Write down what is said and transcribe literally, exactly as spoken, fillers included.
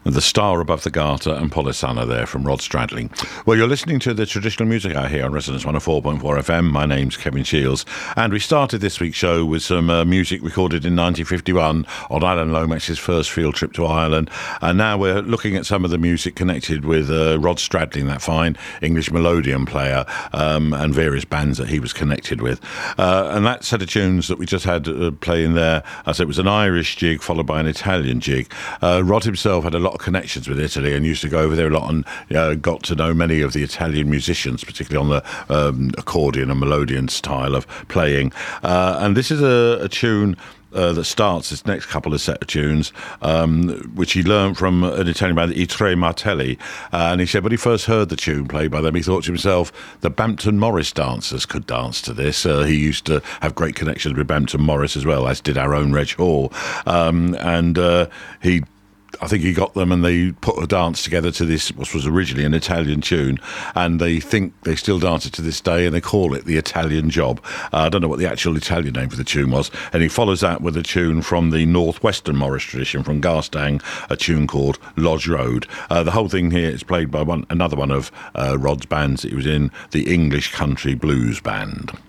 The Star Above the Garter and Polisana there from Rod Stradling. Well, you're listening to the Traditional Music Hour here on Resonance one oh four point four F M. My name's Kevin Shields, and we started this week's show with some uh, music recorded in nineteen fifty-one on Alan Lomax's first field trip to Ireland, and now we're looking at some of the music connected with uh, Rod Stradling, that fine English melodeon player, um, and various bands that he was connected with. Uh, and that set of tunes that we just had uh, playing there, I said it was an Irish jig followed by an Italian jig. Uh, Rod himself had a lot of connections with Italy and used to go over there a lot, and you know, got to know many of the Italian musicians, particularly on the um, accordion and melodeon style of playing. Uh, and this is a, a tune Uh, that starts this next couple of set of tunes, um, which he learned from an Italian band, I Tre Martelli. Uh, and he said when he first heard the tune played by them, he thought to himself, the Bampton Morris dancers could dance to this. Uh, he used to have great connections with Bampton Morris as well, as did our own Reg Hall. Um, and uh, he I think he got them and they put a dance together to this, what was originally an Italian tune, and they think they still dance it to this day, and they call it the Italian Job. Uh, I don't know what the actual Italian name for the tune was, and he follows that with a tune from the northwestern Morris tradition, from Garstang, a tune called Lodge Road. Uh, the whole thing here is played by one another one of uh, Rod's bands. He was in the English Country Blues Band.